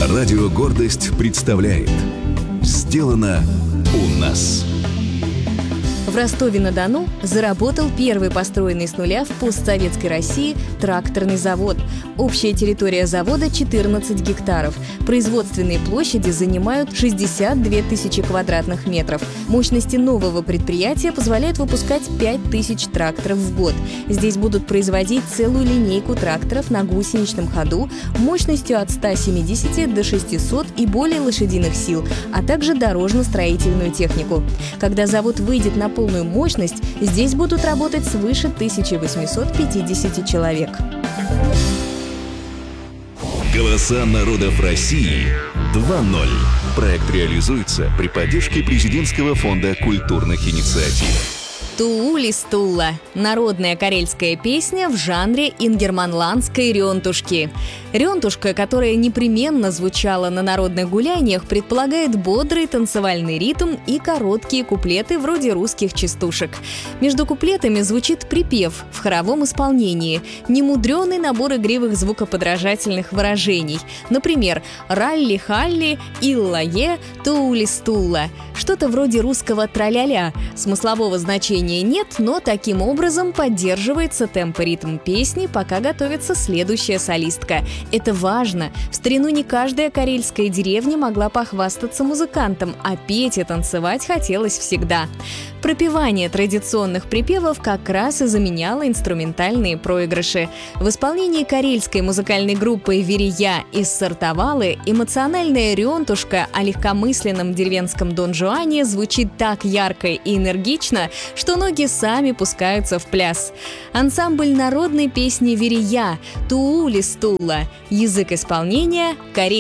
Радио «Гордость» представляет «Сделано у нас». В Ростове-на-Дону заработал первый построенный с нуля в постсоветской России тракторный завод. Общая территория завода 14 гектаров. Производственные площади занимают 62 тысячи квадратных метров. Мощности нового предприятия позволяют выпускать 5000 тракторов в год. Здесь будут производить целую линейку тракторов на гусеничном ходу мощностью от 170 до 600 и более лошадиных сил, а также дорожно-строительную технику. Когда завод выйдет на полную мощность, здесь будут работать свыше 1850 человек. Голоса народов России 2.0. Проект реализуется при поддержке Президентского фонда культурных инициатив. Туули-стула – народная карельская песня в жанре ингерманландской рентушки. Рентушка, которая непременно звучала на народных гуляниях, предполагает бодрый танцевальный ритм и короткие куплеты вроде русских частушек. Между куплетами звучит припев в хоровом исполнении, немудренный набор игривых звукоподражательных выражений. Например, «ралли-халли», «илла-е», «туули-стула». Что-то вроде русского «траля-ля». Смыслового значения нет, но таким образом поддерживается темп и ритм песни, пока готовится следующая солистка. Это важно. В старину не каждая карельская деревня могла похвастаться музыкантом, а петь и танцевать хотелось всегда. Пропевание традиционных припевов как раз и заменяло инструментальные проигрыши. В исполнении карельской музыкальной группы «Верия» из Сартовалы эмоциональная рентушка о легкомысленном деревенском Дон Жуане звучит так ярко и энергично, что ноги сами пускаются в пляс. Ансамбль народной песни «Верия», «Туули-стула». Язык исполнения – корейский.